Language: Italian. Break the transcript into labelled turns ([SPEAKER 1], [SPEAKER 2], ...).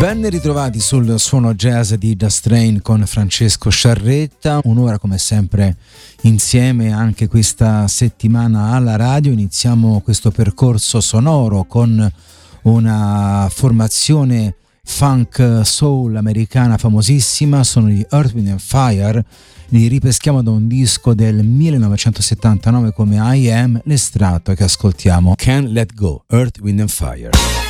[SPEAKER 1] Ben ritrovati sul suono jazz di Just Train con Francesco Sciarretta, un'ora come sempre insieme anche questa settimana alla radio. Iniziamo questo percorso sonoro con una formazione funk soul americana famosissima, sono gli Earth, Wind & Fire, li ripeschiamo da un disco del 1979 come I Am, l'estratto che ascoltiamo, Can't Let Go, Earth, Wind & Fire.